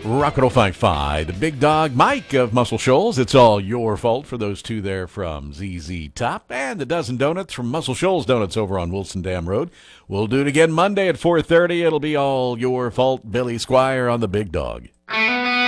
Rocket 055, the big dog Mike of Muscle Shoals. It's all your fault for those two there from ZZ Top and the dozen donuts from Muscle Shoals Donuts over on Wilson Dam Road. We'll do it again Monday at 4:30. It'll be all your fault, Billy Squire on the big dog.